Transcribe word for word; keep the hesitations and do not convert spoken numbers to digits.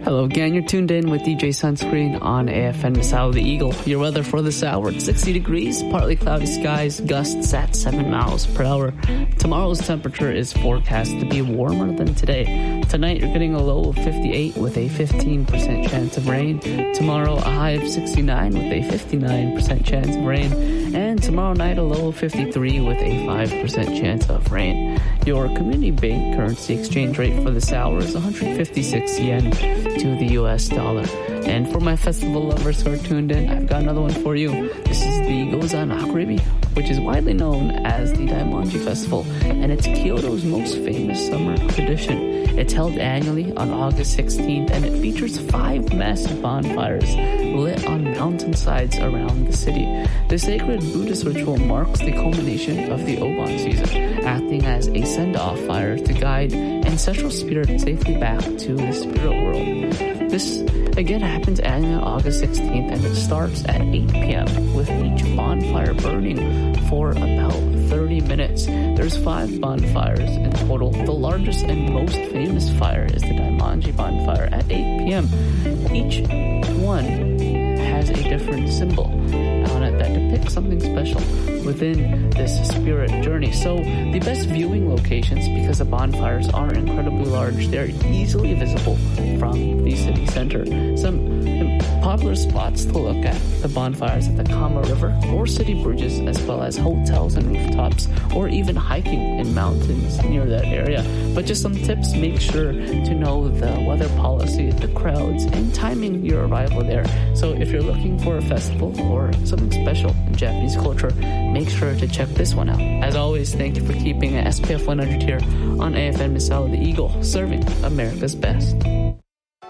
Hello again, you're tuned in with D J Sunscreen on A F M Misao the Eagle. Your weather for this hour, it's sixty degrees, partly cloudy skies, gusts at seven miles per hour. Tomorrow's temperature is forecast to be warmer than today. Tonight you're getting a low of fifty-eight with a fifteen percent chance of rain. Tomorrow a high of sixty-nine with a fifty-nine percent chance of rain. And tomorrow night a low of fifty-three with a five percent chance of rain. Your community bank currency exchange rate for this hour is one hundred fifty-six yen to the U S dollar. And for my festival lovers who are tuned in, I've got another one for you. This is the Gozan Akuribi, which is widely known as the Daimonji Festival, and it's Kyoto's most famous summer tradition. It's held annually on August sixteenth, and it features five massive bonfires lit on mountainsides around the city. The sacred Buddhist ritual marks the culmination of the Obon season, acting as a send-off fire to guide ancestral spirit safely back to the spirit world. This again happens annually on August sixteenth, and it starts at eight p.m. with each bonfire burning for about thirty minutes. There's five bonfires in total. The largest and most famous fire is the Daimonji bonfire at eight p.m. Each one has a different symbol on it that depicts something special within this spirit journey. So the best viewing locations, because the bonfires are incredibly large, they're easily visible from the city center. Some popular spots to look at the bonfires at the Kama River or city bridges, as well as hotels and rooftops, or even hiking in mountains near that area. But just some tips: make sure to know the weather policy, the crowds, and timing your arrival there. So if you're looking for a festival or something special in Japanese culture, make sure to check this one out. As always, thank you for keeping S P F one hundred here on A F M Misao the Eagle, serving America's best.